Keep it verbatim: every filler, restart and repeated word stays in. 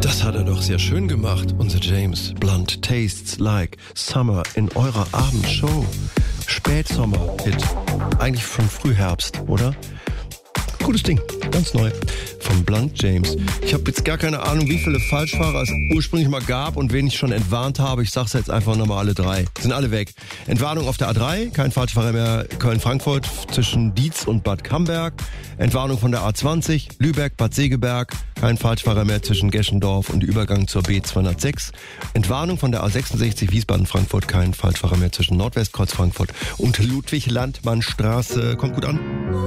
Das hat er doch sehr schön gemacht, unser James Blunt. Tastes like Summer in eurer Abendshow. Spätsommer-Hit. Eigentlich schon Frühherbst, oder? Gutes Ding, ganz neu. Von Blunt James. Ich habe jetzt gar keine Ahnung, wie viele Falschfahrer es ursprünglich mal gab und wen ich schon entwarnt habe. Ich sag's jetzt einfach nochmal alle drei. Sind alle weg. Entwarnung auf der A drei, kein Falschfahrer mehr Köln-Frankfurt zwischen Dietz und Bad Camberg. Entwarnung von der A zwanzig, Lübeck, Bad Segeberg, kein Falschfahrer mehr zwischen Geschendorf und Übergang zur B zweihundertsechs. Entwarnung von der A sechsundsechzig, Wiesbaden-Frankfurt, kein Falschfahrer mehr zwischen Nordwestkreuz Frankfurt und Ludwig-Landmann-Straße. Kommt gut an.